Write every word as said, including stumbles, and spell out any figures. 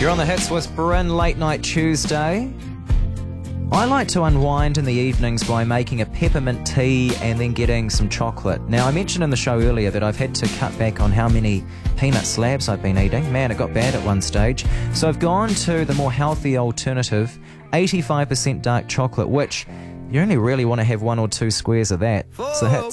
You're on the Hits with Bryn, late night Tuesday. I like to unwind in the evenings by making a peppermint tea and then getting some chocolate. Now, I mentioned in the show earlier that I've had to cut back on how many peanut slabs I've been eating. Man, it got bad at one stage. So I've gone to the more healthy alternative, eighty-five percent dark chocolate, which you only really want to have one or two squares of that. It's the Hits.